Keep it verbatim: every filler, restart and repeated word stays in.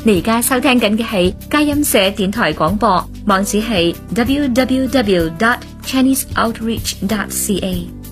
你而家收聽緊嘅係佳音社電台廣播，網址係 double-u double-u double-u dot chinese outreach dot c a。